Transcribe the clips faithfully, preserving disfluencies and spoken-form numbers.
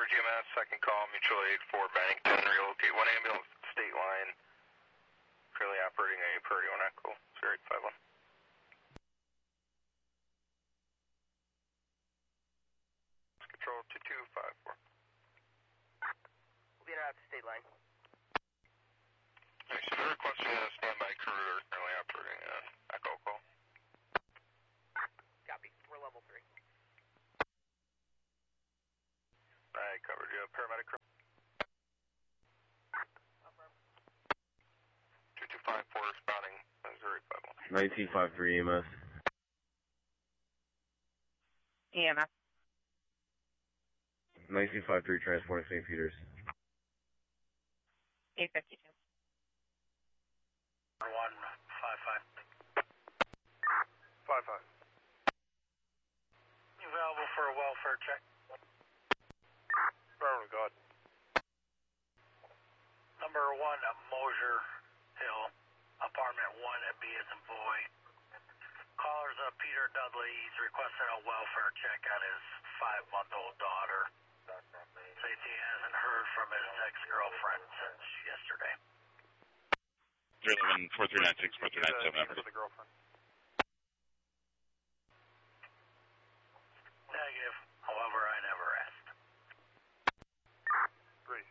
Denver G M S, second call, mutual aid for Bennington, relocate one ambulance, state line, currently operating a Prairie one Echo, zero eight five one. Control two two five four. We'll be out to state line. Nice, so they're requesting a standby crew, they're currently operating an Echo call. Copy, we're level three. I covered you, paramedic crew. two two five four responding, zero eight five one. nineteen five three E M S. E M S. nineteen five three transporting Saint Peter's. eight fifty-two. one five five. five five. You available for a welfare check? Bravo, God. Number one at Mosier Hill, apartment one at B as in boy. Caller's uh, Peter Dudley. He's requesting a welfare check on his five-month-old daughter. Says he hasn't heard from his ex-girlfriend since yesterday. three eleven, four three nine six, four three nine seven. For the girlfriend. Negative. However, I never asked. Three.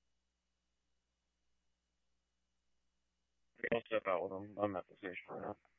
I'll step out with him. I'm at the station right now.